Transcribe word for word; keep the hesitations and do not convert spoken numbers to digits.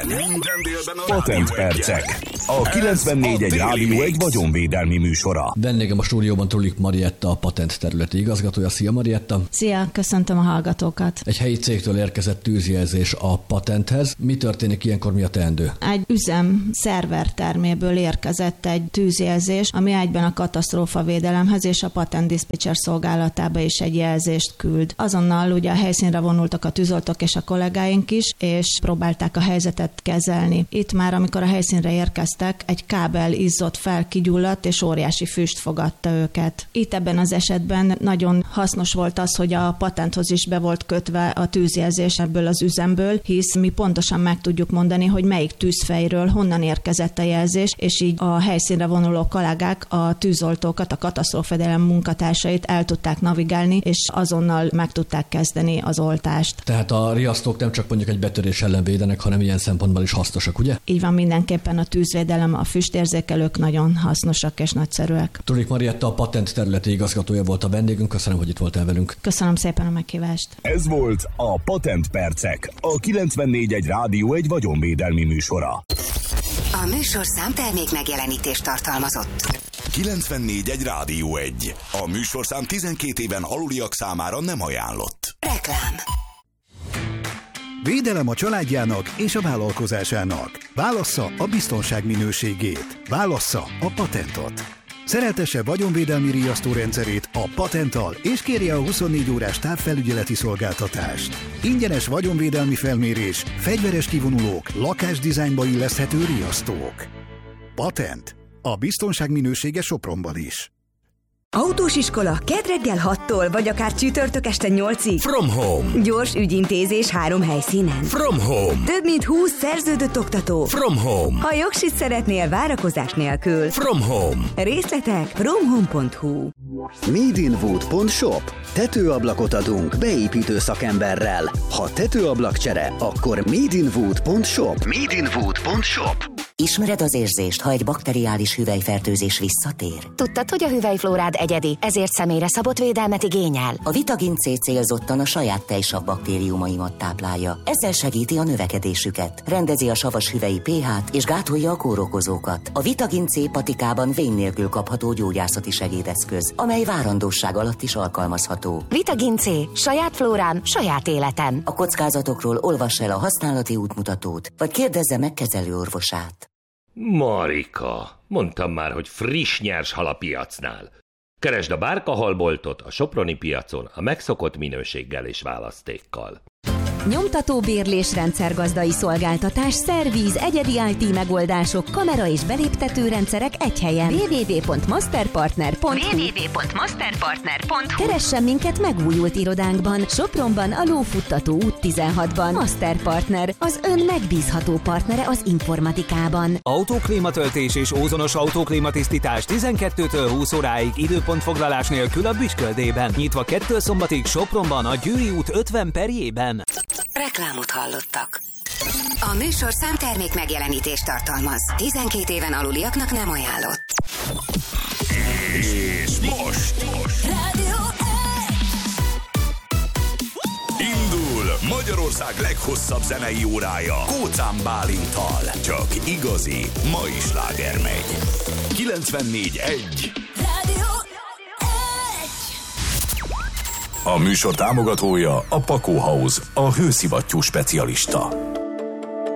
Minden délben a Patentpercek. A kilencvennégy egy Rádió egy vagyonvédelmi műsora. Vendégem a stúdióban Trulik Marietta, a patent területi igazgatója. Szia Marietta! Szia, köszöntöm a hallgatókat! Egy helyi cégtől érkezett tűzjelzés a patenthez. Mi történik ilyenkor, mi a teendő? Egy üzem szerverterméből érkezett egy tűzjelzés, ami egyben a katasztrófavédelemhez és a patent diszpécser szolgálatába is egy jelzést küld. Azonnal ugye a helyszínre vonultak a tűzoltók és a kollégáink is, és próbálták a helyzetet kezelni. Itt már, amikor a helyszínre érkeztek, egy kábel izzott fel, kigyulladt, és óriási füst fogadta őket. Itt ebben az esetben nagyon hasznos volt az, hogy a patenthoz is be volt kötve a tűzjelzés ebből az üzemből, hisz mi pontosan meg tudjuk mondani, hogy melyik tűzfejről honnan érkezett a jelzés, és így a helyszínre vonuló kollégák a tűzoltókat, a katasztrófavédelem munkatársait el tudták navigálni, és azonnal meg tudták kezdeni az oltást. Tehát a riasztók nem csak mondjuk egy betörés ellen védenek, hanem ilyen szempontból is hasznosak, ugye? Így van, mindenképpen a tűzvédelem, a füstérzékelők nagyon hasznosak és nagyszerűek. Trulik Marietta, a patent területi igazgatója volt a vendégünk. Köszönöm, hogy itt voltál velünk. Köszönöm szépen a meghívást. Ez volt a Patentpercek, a kilencvennégy egy Rádió egy vagyonvédelmi műsora. A műsorszám termék megjelenítést tartalmazott. kilencvennégy egy Rádió egy. A műsorszám tizenkét éven aluliak számára nem ajánlott. Reklám. Védelem a családjának és a vállalkozásának. Válassza a biztonság minőségét. Válassza a patentot. Szereltesse vagyonvédelmi riasztórendszerét a patenttal, és kérje a huszonnégy órás távfelügyeleti szolgáltatást. Ingyenes vagyonvédelmi felmérés, fegyveres kivonulók, lakásdizájnba illeszthető riasztók. Patent. A biztonság minősége Sopronban is. Autós iskola kedd reggel hattól, vagy akár csütörtök este nyolcig. From Home. Gyors ügyintézés három helyszínen. From Home. Több mint húsz szerződött oktató. From Home. Ha jogsit szeretnél várakozás nélkül. From Home. Részletek fromhome pont hu. made in wood pont shop. Tetőablakot adunk beépítő szakemberrel. Ha tetőablakcsere, akkor made in wood pont shop. made in wood pont shop. Ismered az érzést, ha egy bakteriális hüvelyfertőzés visszatér? Tudtad, hogy a hüvelyflórád egyedi, ezért személyre szabott védelmet igényel? A Vitagin C célzottan a saját tejsav baktériumaimat táplálja. Ezzel segíti a növekedésüket, rendezi a savas hüvelyi pé-hát és gátolja a kórokozókat. A Vitagin C patikában vén nélkül kapható gyógyászati segédeszköz, amely várandóság alatt is alkalmazható. Vitagin C. Saját flórám, saját életem. A kockázatokról olvass el a használati útmutatót, vagy kérdezze meg kezelőorvosát. Marika, mondtam már, hogy friss nyers hal a piacnál. Keresd a Bárkahalboltot a soproni piacon a megszokott minőséggel és választékkal. Nyomtató bérlés, rendszergazdai szolgáltatás, szervíz, egyedi i té megoldások, kamera és beléptető rendszerek egy helyen. double-u double-u double-u pont masterpartner pont hu. double-u double-u double-u pont masterpartner pont hu. Keressen minket megújult irodánkban, Sopronban, a Lófuttató út tizenhatban. Masterpartner, az ön megbízható partnere az informatikában. Autóklímatöltés és ózonos autóklímatisztítás tizenkettőtől húsz óráig időpontfoglalás nélkül a Büsköldében. Nyitva kettő szombatig Sopronban, a Győri út ötven perjében. Reklámot hallottak. A műsorszám termék megjelenítést tartalmaz. tizenkét éven aluliaknak nem ajánlott. És most, most. Rádió Indul Magyarország leghosszabb zenei órája Kócán Bálinttal. Csak igazi, mai sláger megy. kilencvennégy egy. A műsor támogatója a Pakó House, a hőszivattyú specialista.